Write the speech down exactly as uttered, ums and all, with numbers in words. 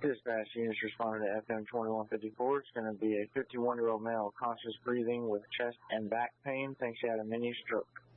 Dispatch units responding to F M twenty-one fifty-four. It's going to be a fifty-one-year-old male, conscious breathing with chest and back pain. Thinks he had a mini stroke.